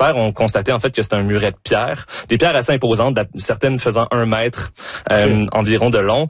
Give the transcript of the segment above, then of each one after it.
experts ont constaté en fait que c'était un muret de pierre, des pierres assez imposantes, certaines faisant 1 mètre environ de long.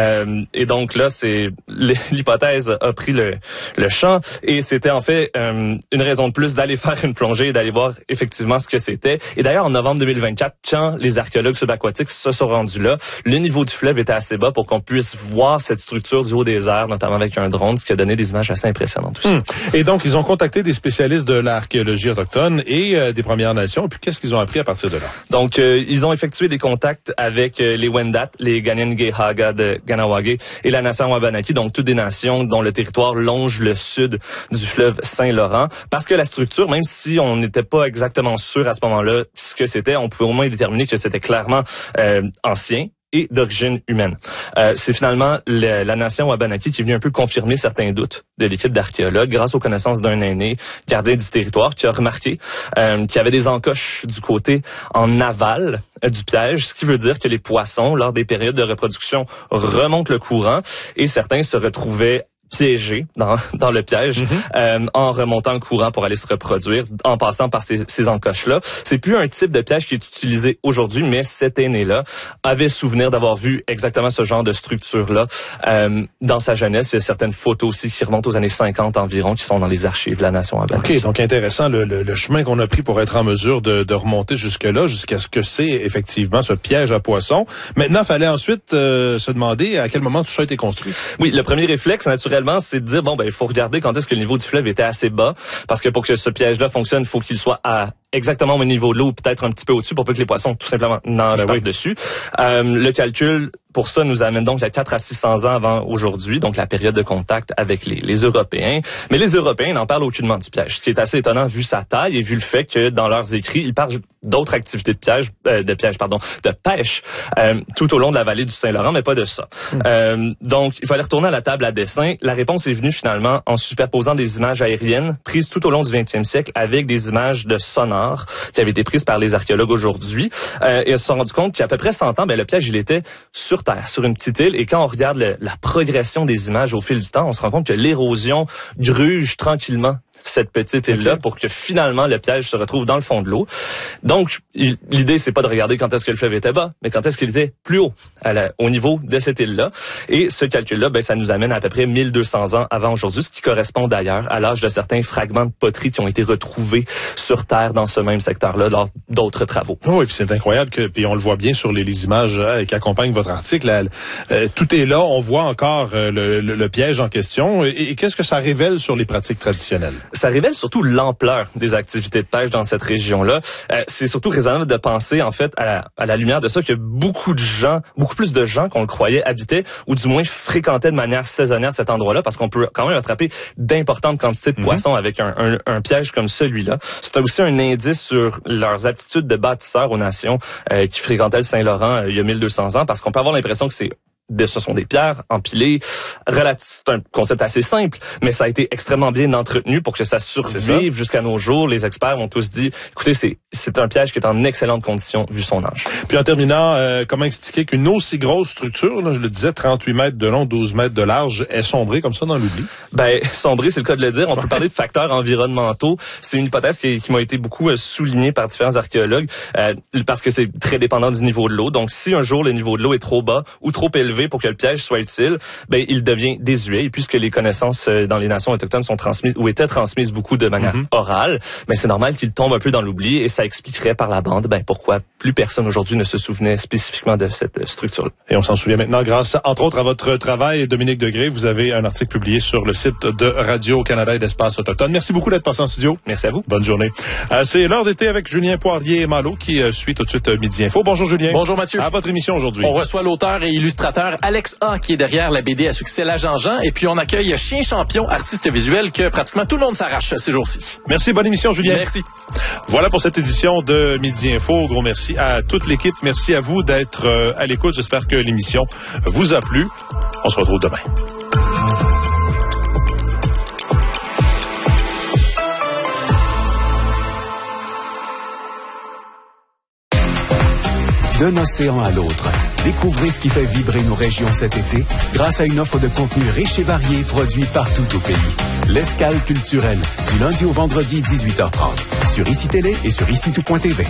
Et donc là, c'est l'hypothèse a pris le champ et c'était en fait une raison de plus d'aller faire une plongée et d'aller voir effectivement ce que c'était. Et d'ailleurs, en novembre 2024, quand les archéologues subaquatiques se sont rendus là, le niveau du fleuve était assez bas pour qu'on puisse voir cette structure du haut des airs, notamment avec un drone, ce qui a donné des images assez impressionnantes aussi. Et donc, ils ont contacté des spécialistes de l'archéologie autochtone et des Premières Nations. Et puis, qu'est-ce qu'ils ont appris à partir de là? Donc, ils ont effectué des contacts avec les Wendat, les Ganyengehaga de Ganawage et la nation Wabanaki, donc toutes des nations dont le territoire longe le sud du fleuve Saint-Laurent. Parce que la structure, même si on n'était pas exactement sûr à ce moment-là ce que c'était, on pouvait au moins déterminer que c'était clairement ancien et d'origine humaine. C'est finalement la nation Wabanaki qui est venue un peu confirmer certains doutes de l'équipe d'archéologues grâce aux connaissances d'un aîné gardien du territoire qui a remarqué qu'il y avait des encoches du côté en aval du piège, ce qui veut dire que les poissons, lors des périodes de reproduction, remontent le courant et certains se retrouvaient piégés dans le piège en remontant le courant pour aller se reproduire, en passant par ces encoches-là. C'est plus un type de piège qui est utilisé aujourd'hui, mais cet aîné-là avait souvenir d'avoir vu exactement ce genre de structure-là dans sa jeunesse. Il y a certaines photos aussi qui remontent aux années 50 environ, qui sont dans les archives de la nation Wabanaki. OK, donc intéressant le chemin qu'on a pris pour être en mesure de remonter jusque-là, jusqu'à ce que c'est effectivement ce piège à poissons. Maintenant, il fallait ensuite se demander à quel moment tout ça a été construit. Oui, le premier réflexe, naturellement, c'est de dire, il faut regarder quand est-ce que le niveau du fleuve était assez bas, parce que pour que ce piège-là fonctionne, il faut qu'il soit exactement au niveau de l'eau, peut-être un petit peu au-dessus pour pas que les poissons, tout simplement, nagent par-dessus. Le calcul, pour ça, nous amène donc à 400 à 600 ans avant aujourd'hui, donc la période de contact avec les Européens. Mais les Européens n'en parlent aucunement du piège, ce qui est assez étonnant vu sa taille et vu le fait que dans leurs écrits, ils parlent d'autres activités de pêche tout au long de la vallée du Saint-Laurent, mais pas de ça. Donc, il fallait retourner à la table à dessin. La réponse est venue finalement en superposant des images aériennes prises tout au long du 20e siècle avec des images de sonar qui avaient été prises par les archéologues aujourd'hui. Et ils se sont rendus compte qu'à peu près 100 ans, le piège, il était sur Terre, sur une petite île. Et quand on regarde la progression des images au fil du temps, on se rend compte que l'érosion gruge tranquillement cette petite île-là pour que finalement le piège se retrouve dans le fond de l'eau. Donc, l'idée, c'est pas de regarder quand est-ce que le fleuve était bas, mais quand est-ce qu'il était plus haut, au niveau de cette île-là. Et ce calcul-là, ça nous amène à peu près 1200 ans avant aujourd'hui, ce qui correspond d'ailleurs à l'âge de certains fragments de poterie qui ont été retrouvés sur Terre dans ce même secteur-là lors d'autres travaux. Oui, puis c'est incroyable puis on le voit bien sur les images qui accompagnent votre article. Tout est là, on voit encore le piège en question. Et qu'est-ce que ça révèle sur les pratiques traditionnelles? Ça révèle surtout l'ampleur des activités de pêche dans cette région-là. C'est surtout raisonnable de penser, en fait, à la lumière de ça, que beaucoup plus de gens qu'on le croyait habitaient, ou du moins fréquentaient de manière saisonnière cet endroit-là, parce qu'on peut quand même attraper d'importantes quantités de poissons avec un piège comme celui-là. C'est aussi un indice sur leurs aptitudes de bâtisseurs aux nations qui fréquentaient le Saint-Laurent il y a 1200 ans, parce qu'on peut avoir l'impression que ce sont des pierres empilées. C'est un concept assez simple, mais ça a été extrêmement bien entretenu pour que ça survive jusqu'à nos jours. Les experts ont tous dit, écoutez, c'est un piège qui est en excellente condition vu son âge. Puis en terminant, comment expliquer qu'une aussi grosse structure, là, je le disais, 38 mètres de long, 12 mètres de large, est sombrée comme ça dans l'oubli? Sombrée, c'est le cas de le dire. On peut parler de facteurs environnementaux. C'est une hypothèse qui m'a été beaucoup soulignée par différents archéologues parce que c'est très dépendant du niveau de l'eau. Donc, si un jour le niveau de l'eau est trop bas ou trop élevé pour que le piège soit utile, il devient désuet. Et puisque les connaissances dans les nations autochtones sont transmises ou étaient transmises beaucoup de manière orale, c'est normal qu'il tombe un peu dans l'oubli et ça expliquerait par la bande pourquoi plus personne aujourd'hui ne se souvenait spécifiquement de cette structure-là. Et on s'en souvient maintenant grâce, entre autres, à votre travail, Dominique Degré. Vous avez un article publié sur le site de Radio-Canada et d'Espace Autochtone. Merci beaucoup d'être passé en studio. Merci à vous. Bonne journée. C'est l'heure d'été avec Julien Poirier-Malo qui suit tout de suite Midi Info. Bonjour Julien. Bonjour Mathieu. À votre émission aujourd'hui. On reçoit l'auteur et illustrateur Alex A qui est derrière la BD à succès La Jean-Jean. Et puis on accueille Chien Champion, artiste visuel que pratiquement tout le monde s'arrache ces jours-ci. Merci, bonne émission Julien. Merci. Voilà pour cette édition de Midi Info. Gros merci à toute l'équipe. Merci à vous d'être à l'écoute. J'espère que l'émission vous a plu. On se retrouve demain. D'un océan à l'autre, Découvrez ce qui fait vibrer nos régions cet été grâce à une offre de contenu riche et varié produit partout au pays. L'Escale culturelle, du lundi au vendredi 18h30, sur ICI Télé et sur ICITOUP.tv.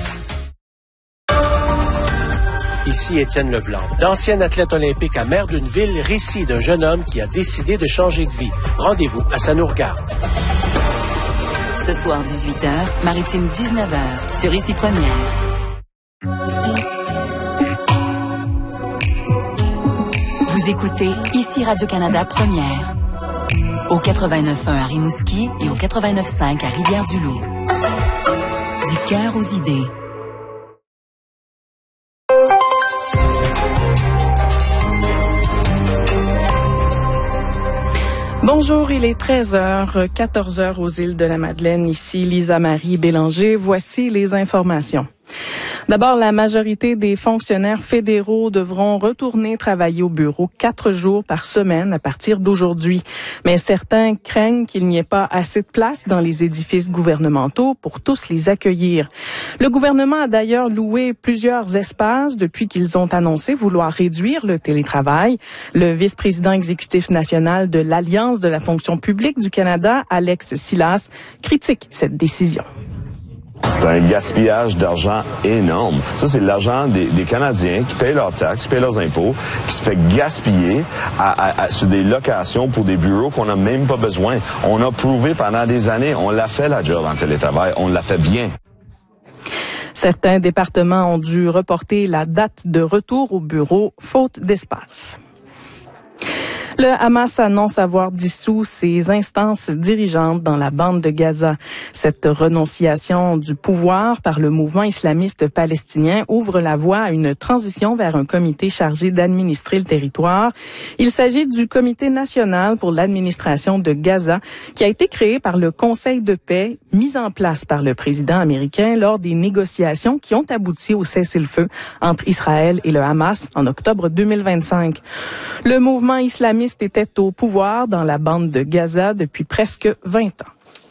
Ici Étienne Leblanc, d'ancien athlète olympique à Maire d'une ville, récit d'un jeune homme qui a décidé de changer de vie. Rendez-vous à Ça nous regarde. Ce soir 18h, Maritime 19h, sur ICI Première. Vous écoutez ICI Radio-Canada Première. Au 89.1 à Rimouski et au 89.5 à Rivière-du-Loup. Du cœur aux idées. Bonjour, il est 13h, 14h aux îles de la Madeleine. Ici Lisa-Marie Bélanger. Voici les informations. D'abord, la majorité des fonctionnaires fédéraux devront retourner travailler au bureau 4 jours par semaine à partir d'aujourd'hui. Mais certains craignent qu'il n'y ait pas assez de place dans les édifices gouvernementaux pour tous les accueillir. Le gouvernement a d'ailleurs loué plusieurs espaces depuis qu'ils ont annoncé vouloir réduire le télétravail. Le vice-président exécutif national de l'Alliance de la fonction publique du Canada, Alex Silas, critique cette décision. C'est un gaspillage d'argent énorme. Ça, c'est l'argent des Canadiens qui payent leurs taxes, qui payent leurs impôts, qui se fait gaspiller sur des locations pour des bureaux qu'on n'a même pas besoin. On a prouvé pendant des années, on l'a fait la job en télétravail, on l'a fait bien. Certains départements ont dû reporter la date de retour au bureau, faute d'espace. Le Hamas annonce avoir dissous ses instances dirigeantes dans la bande de Gaza. Cette renonciation du pouvoir par le mouvement islamiste palestinien ouvre la voie à une transition vers un comité chargé d'administrer le territoire. Il s'agit du Comité national pour l'administration de Gaza, qui a été créé par le Conseil de paix, mis en place par le président américain lors des négociations qui ont abouti au cessez-le-feu entre Israël et le Hamas en octobre 2025. Le mouvement islamiste était au pouvoir dans la bande de Gaza depuis presque 20 ans.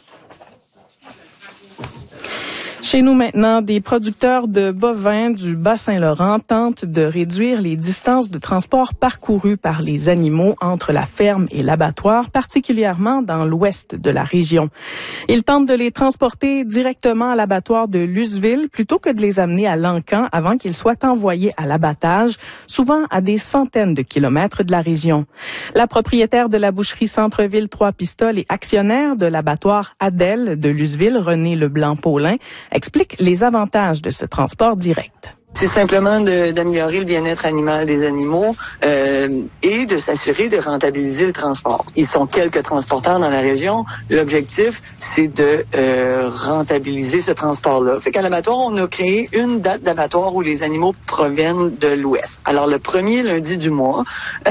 Chez nous maintenant, des producteurs de bovins du Bas-Saint-Laurent tentent de réduire les distances de transport parcourues par les animaux entre la ferme et l'abattoir, particulièrement dans l'ouest de la région. Ils tentent de les transporter directement à l'abattoir de Lusseville plutôt que de les amener à Lancan avant qu'ils soient envoyés à l'abattage, souvent à des centaines de kilomètres de la région. La propriétaire de la boucherie Centre-Ville Trois-Pistoles et actionnaire de l'abattoir Adèle de Lusseville, René Leblanc-Paulin, explique les avantages de ce transport direct. C'est simplement d'améliorer le bien-être animal des animaux et de s'assurer de rentabiliser le transport. Ils sont quelques transporteurs dans la région. L'objectif, c'est de rentabiliser ce transport-là. Fait qu'à l'abattoir, on a créé une date d'abattoir où les animaux proviennent de l'Ouest. Alors, le premier lundi du mois,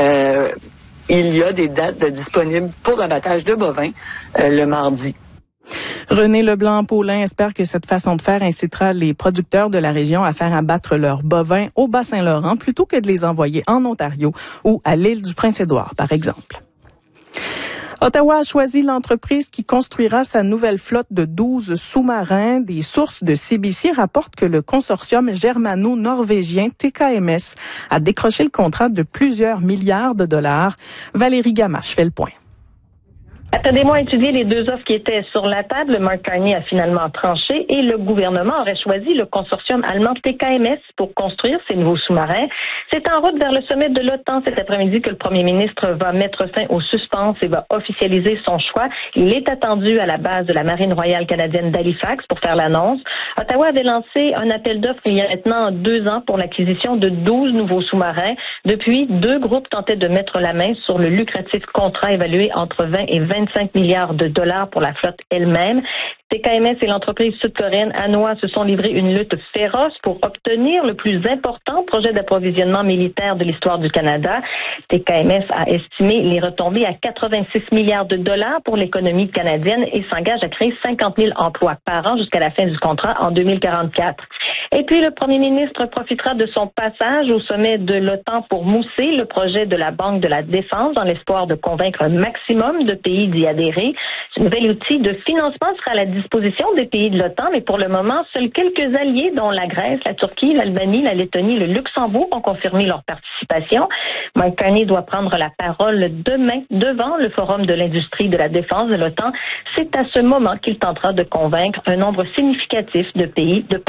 il y a des dates disponibles pour l'abattage de bovins le mardi. René Leblanc-Paulin espère que cette façon de faire incitera les producteurs de la région à faire abattre leurs bovins au Bas-Saint-Laurent plutôt que de les envoyer en Ontario ou à l'île du Prince-Édouard, par exemple. Ottawa a choisi l'entreprise qui construira sa nouvelle flotte de 12 sous-marins. Des sources de CBC rapportent que le consortium germano-norvégien TKMS a décroché le contrat de plusieurs milliards de dollars. Valérie Gamache fait le point. Après des mois à étudier les deux offres qui étaient sur la table, Mark Carney a finalement tranché et le gouvernement aurait choisi le consortium allemand TKMS pour construire ces nouveaux sous-marins. C'est en route vers le sommet de l'OTAN cet après-midi que le premier ministre va mettre fin aux suspens et va officialiser son choix. Il est attendu à la base de la Marine royale canadienne d'Halifax pour faire l'annonce. Ottawa avait lancé un appel d'offres il y a maintenant 2 ans pour l'acquisition de 12 nouveaux sous-marins. Depuis, 2 groupes tentaient de mettre la main sur le lucratif contrat évalué entre 20 et 25 milliards de dollars pour la flotte elle-même. TKMS et l'entreprise sud-coréenne Hanwha se sont livrés une lutte féroce pour obtenir le plus important projet d'approvisionnement militaire de l'histoire du Canada. TKMS a estimé les retombées à 86 milliards de dollars pour l'économie canadienne et s'engage à créer 50 000 emplois par an jusqu'à la fin du contrat en 2044. Et puis, le premier ministre profitera de son passage au sommet de l'OTAN pour mousser le projet de la Banque de la Défense dans l'espoir de convaincre un maximum de pays d'y adhérer. Ce nouvel outil de financement sera à la disposition des pays de l'OTAN, mais pour le moment, seuls quelques alliés, dont la Grèce, la Turquie, l'Albanie, la Lettonie, le Luxembourg, ont confirmé leur participation. Mike Carney doit prendre la parole demain devant le Forum de l'industrie de la défense de l'OTAN. C'est à ce moment qu'il tentera de convaincre un nombre significatif de pays de